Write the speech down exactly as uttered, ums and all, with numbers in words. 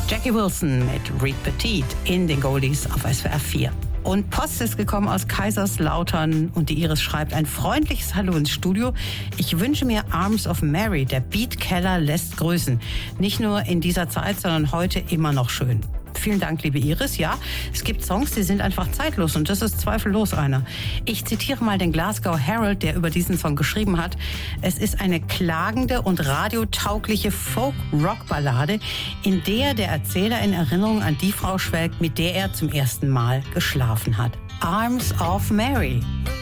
Jackie Wilson mit Reed Petit in den Goldies auf S W R vier. Und Post ist gekommen aus Kaiserslautern und die Iris schreibt ein freundliches Hallo ins Studio. Ich wünsche mir Arms of Mary, der Beatkeller lässt grüßen. Nicht nur in dieser Zeit, sondern heute immer noch schön. Vielen Dank, liebe Iris. Ja, es gibt Songs, die sind einfach zeitlos und das ist zweifellos einer. Ich zitiere mal den Glasgow Herald, der über diesen Song geschrieben hat. Es ist eine klagende und radiotaugliche Folk-Rock-Ballade, in der der Erzähler in Erinnerung an die Frau schwelgt, mit der er zum ersten Mal geschlafen hat. Arms of Mary.